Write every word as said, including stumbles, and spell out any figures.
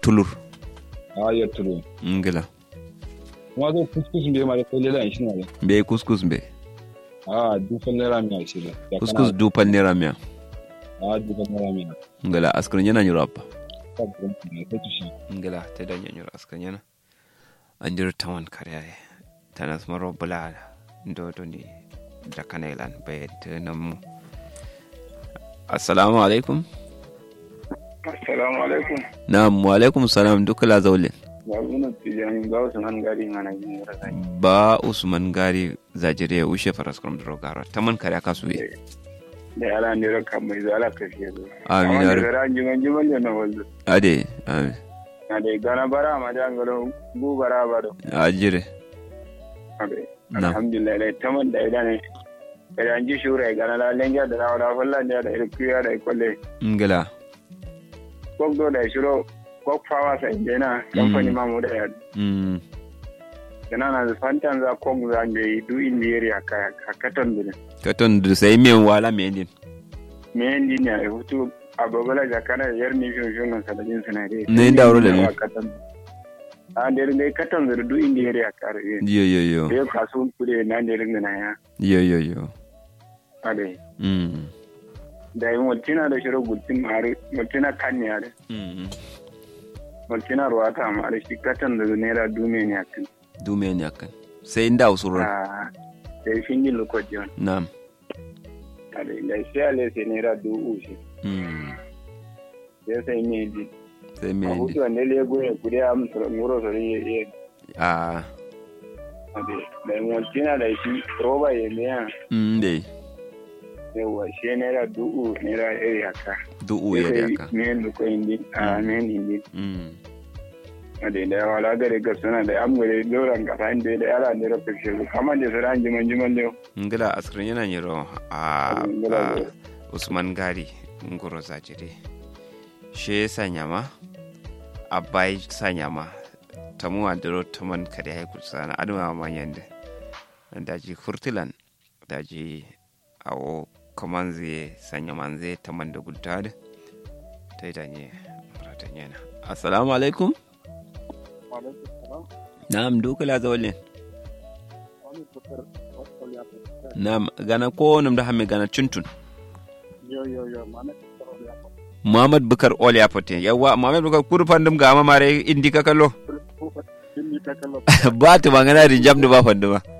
tulur a yar tulu ngila kuma zo kuskus be ma da kolle da shi ne be kuskus be a dufan naira miya shi ne kuskus dupan naira miya a dufan naira miya ngila askrin yana nyurapa sabon ne ta shi ngila ta dan nyura askrin yana anjir tawan kariyaye tanas maro bula ndo to ni da kanailan bayat namu. Assalamu alaikum. Assalamu alaikum. Na'am wa alaikum salam dukala zaulin. Ba guna tijani ba Usman Gari mana yin razani. Ba Usman Gari zajire ushe faras kram drogara taman kare aka suye. Da yara ne raka mai zala ka fiye zo. Amin ya rabbi. Amma da ran jiman na wazo. Ade amin. Na da gana bara ma da ngalo bu bara ba do. Ajire. Ade. Alhamdulillah dai taman da idan kada an ji shura gana la lenga da wala wallan da da irkiya da kolle. Ngala. Kokdo da shiro kok fawa sai dena kamfani ma mu da ya. Mm. Kana na fantan za kok za ngai du in area ka katon din. Katon du sai men wala men din. Men din ya hutu abogala ga kana yar ni shun shun nan sadajin sanare. Ne da wuro da ne. An da dai katon da du in area ka. Yo yo yo. Yo kasun kude nan da ringa na ya. Yo yo yo. Ade. Mm. Da yi mutina da shiro gultin mare mutina kan ne ade. Mm. Mutina ruwa ta mare shi katon da naira dume ne akan. Dume ne akan. Sai inda usuro. Ah. Sai fingi lokaci on. Na'am. Ade da sai ale sai naira du ushi. Mm. Sai sai ne di. Sai men. Hutu ne lego ne kudi am ngoro sori ye. Ah. Ade da yi mutina da shi roba ye ne ya. Mm dai. Yawa shi naira du'u naira iri haka. Du'u ya haka. Men da ko indi a men indi. Mm. Ade da wala gare ga suna da amgare doran ka san da yara ne rafi shi kamar da saran jiman jiman da. Ngila askrin yana nyiro a Usman Gari ngoro zajire. She sanyama abai sanyama tamu andro taman kare hay kursana aduma manyande. Daji furtilan daji awo kamanze sanyamanze taman da gultade taitanye ratanyana. Assalamu alaikum. Wa alaikum salam. Na'am dukala zawalin. Na'am gana ko nam da hamme gana tuntun. Yo yo yo Muhammad Bukar Oli Apote yawa Muhammad Bukar kurfan dum ga ma mare indi ka kallo. Indi ka kallo. Ba ta magana da jam da ba fanda ba.